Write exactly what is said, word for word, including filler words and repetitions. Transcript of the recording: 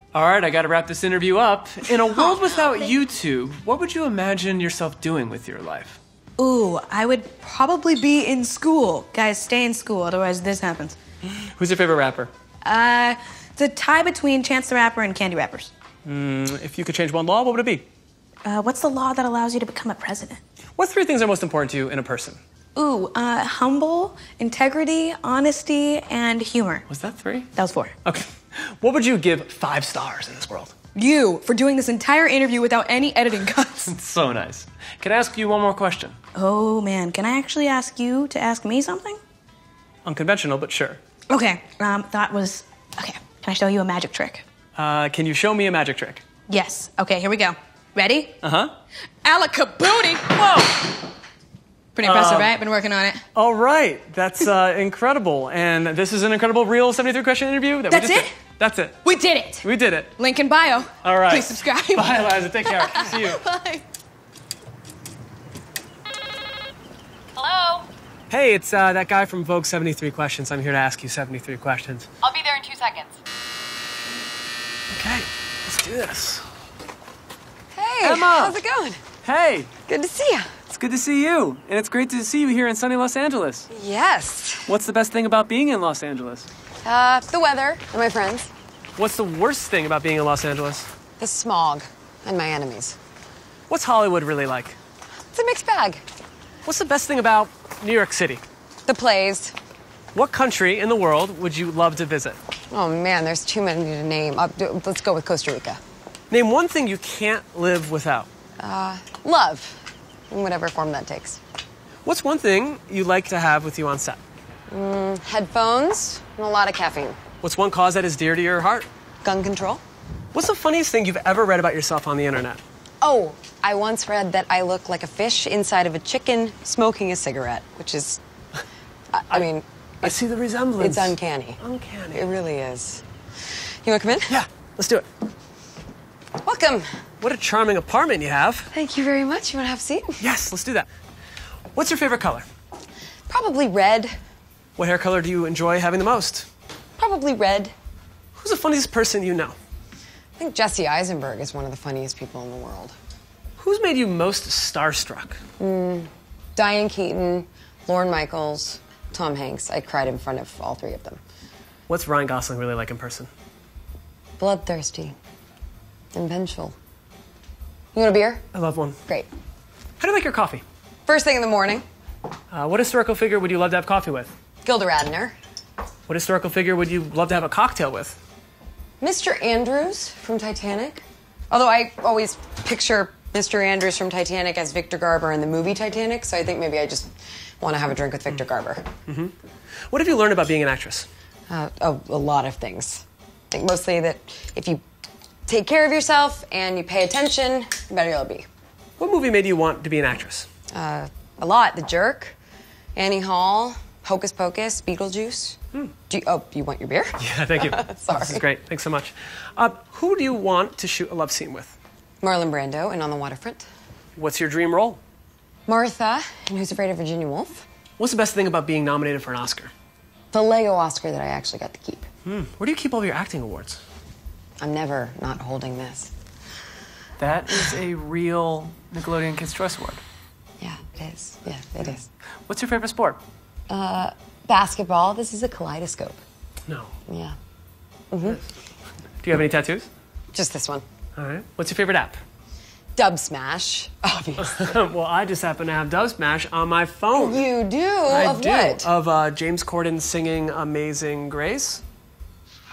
All right, I got to wrap this interview up. In a world without YouTube, what would you imagine yourself doing with your life? Ooh, I would probably be in school. Guys, stay in school, otherwise this happens. Who's your favorite rapper? Uh, it's a tie between Chance the Rapper and Candy Rappers. Mm, if you could change one law, what would it be? Uh, what's the law that allows you to become a president? What three things are most important to you in a person? Ooh, uh, humble, integrity, honesty, and humor. Was that three? That was four. Okay. What would you give five stars in this world? You, for doing this entire interview without any editing cuts. It's so nice. Can I ask you one more question? Oh, man. Can I actually ask you to ask me something? Unconventional, but sure. Okay. Um, that was... Okay. Can I show you a magic trick? Uh, can you show me a magic trick? Yes. Okay, here we go. Ready? Uh-huh. Alakabooty! Whoa! Pretty impressive, um, right? Been working on it. All right. That's uh, incredible. And this is an incredible Real seventy-three question interview. That That's we just it? Did. That's it. We did it. We did it. Link in bio. All right. Please subscribe. Bye, Liza. Take care. See you. Bye. Hello? Hey, it's uh, that guy from Vogue seventy-three questions. I'm here to ask you seventy-three questions. I'll be there in two seconds. Okay, let's do this. Hey, Emma. how's it going? Hey. Good to see you. It's good to see you. And it's great to see you here in sunny Los Angeles. Yes. What's the best thing about being in Los Angeles? Uh, the weather and my friends. What's the worst thing about being in Los Angeles? The smog and my enemies. What's Hollywood really like? It's a mixed bag. What's the best thing about New York City? The plays. What country in the world would you love to visit? Oh, man, there's too many to name. Uh, let's go with Costa Rica. Name one thing you can't live without. Uh, love, in whatever form that takes. What's one thing you like to have with you on set? Mm, headphones and a lot of caffeine. What's one cause that is dear to your heart? Gun control. What's the funniest thing you've ever read about yourself on the internet? Oh, I once read that I look like a fish inside of a chicken smoking a cigarette, which is, I, I mean... I see the resemblance. It's uncanny. Uncanny. It really is. You want to come in? Yeah, let's do it. Welcome. What a charming apartment you have. Thank you very much. You want to have a seat? Yes, let's do that. What's your favorite color? Probably red. What hair color do you enjoy having the most? Probably red. Who's the funniest person you know? I think Jesse Eisenberg is one of the funniest people in the world. Who's made you most starstruck? Mm, Diane Keaton, Lorne Michaels, Tom Hanks. I cried in front of all three of them. What's Ryan Gosling really like in person? Bloodthirsty and vengeful. You want a beer? I love one. Great. How do you like your coffee? First thing in the morning. Uh, what historical figure would you love to have coffee with? Gilda Radner. What historical figure would you love to have a cocktail with? Mister Andrews from Titanic. Although I always picture Mister Andrews from Titanic as Victor Garber in the movie Titanic, so I think maybe I just want to have a drink with Victor Garber. Mm-hmm. What have you learned about being an actress? Uh, oh, a lot of things. I think mostly that if you take care of yourself and you pay attention, the better you'll be. What movie made you want to be an actress? Uh, a lot. The Jerk, Annie Hall, Hocus Pocus, Beetlejuice. Hmm. Do you, oh, you want your beer? Yeah, thank you. Sorry. This is great. Thanks so much. Uh, who do you want to shoot a love scene with? Marlon Brando in On the Waterfront. What's your dream role? Martha in Who's Afraid of Virginia Woolf. What's the best thing about being nominated for an Oscar? The Lego Oscar that I actually got to keep. Hmm. Where do you keep all of your acting awards? I'm never not holding this. That is a real Nickelodeon Kids' Choice Award. Yeah, it is. Yeah, it is. What's your favorite sport? Uh, basketball. This is a kaleidoscope. No. Yeah. Mm-hmm. Do you have any tattoos? Just this one. All right. What's your favorite app? Dub Smash, obviously. Well, I just happen to have Dub Smash on my phone. You do? I of do. what? Of uh, James Corden singing Amazing Grace.